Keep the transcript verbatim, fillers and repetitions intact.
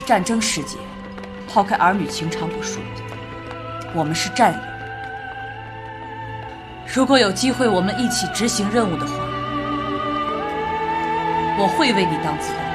战争世界，抛开儿女情长不说，我们是战友。如果有机会我们一起执行任务的话，我会为你当子弹。